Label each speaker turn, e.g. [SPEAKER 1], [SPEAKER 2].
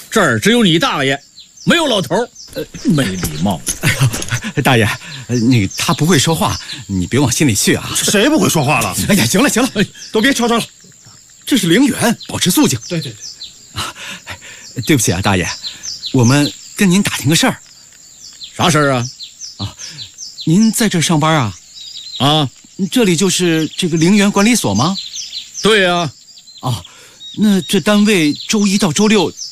[SPEAKER 1] 这儿只有你大爷，没有老头儿。没礼貌。
[SPEAKER 2] 哎呦，大爷，那个他不会说话，你别往心里去啊。
[SPEAKER 3] 谁不会说话了？
[SPEAKER 2] 哎呀，行了行了，都别吵吵了，这是陵园，保持肃静。
[SPEAKER 3] 对。
[SPEAKER 2] 啊，对不起啊，大爷，我们跟您打听个事儿。
[SPEAKER 1] 啥事儿啊？
[SPEAKER 2] 啊，您在这儿上班啊？
[SPEAKER 1] 啊，
[SPEAKER 2] 这里就是这个陵园管理所吗？
[SPEAKER 1] 对呀。
[SPEAKER 2] 哦，那这单位周一到周六